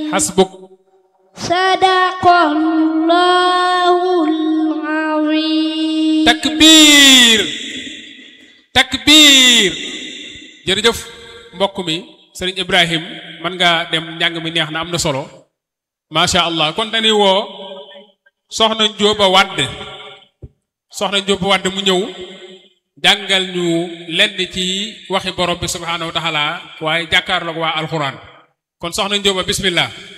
hasbuk sadaqallahul azim. takbir takbir. jërëjëf mbokk mi Serigne Ibrahim man nga dem njàng mi neex na am na solo macha allah kon dañuy woo soxna Njóoba Wàdd mu ñëw jàngal ñu lenn ci waxi borom bi subhanahu wa taala waaye jàkkaarloog waa alxuraan kon soxna Njóoba bismillah.